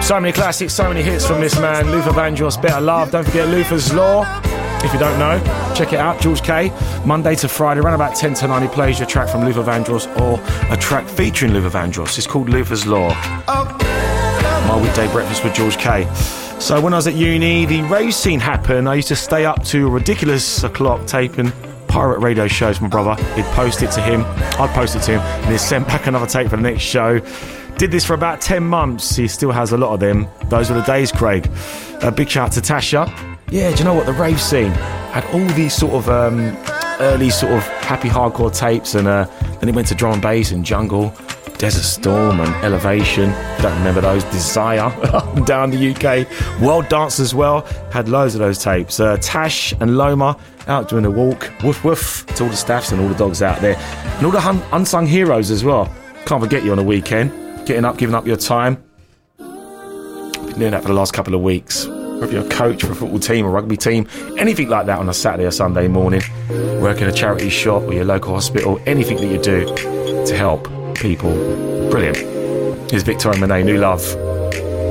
So many classics, so many hits from this man, Luther Vandross, Better Love. Don't forget Luther's Law. If you don't know, check it out, George K. Monday to Friday, around about 10 to 9, he plays your track from Luther Vandross or a track featuring Luther Vandross. It's called Luther's Law. My weekday breakfast with George K. So when I was at uni, the rave scene happened. I used to stay up to a ridiculous o'clock taping pirate radio shows. My brother, he'd post it to him, I'd post it to him, and he'd send back another tape for the next show. Did this for about 10 months. He still has a lot of them. Those were the days, Craig. A big shout out to Tasha. Yeah, do you know what? The rave scene had all these sort of early sort of happy hardcore tapes, and then it went to drum and bass and jungle, Desert Storm and Elevation. Don't remember those. Desire up and down the UK. World Dance as well. Had loads of those tapes. Tash and Loma out doing a walk. Woof woof to all the staffs and all the dogs out there. And all the unsung heroes as well. Can't forget you on a weekend. Getting up, giving up your time. Been doing that for the last couple of weeks. Whether you're a coach for a football team or rugby team, anything like that on a Saturday or Sunday morning, work in a charity shop or your local hospital, anything that you do to help people. Brilliant. Here's Victoria Monet, New Love.